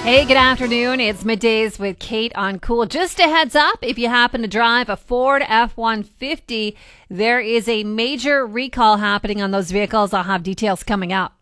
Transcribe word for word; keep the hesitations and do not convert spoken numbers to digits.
Hey, good afternoon. It's Middays with Kate on Cool. Just a heads up, if you happen to drive a Ford F one fifty, there is a major recall happening on those vehicles. I'll have details coming up.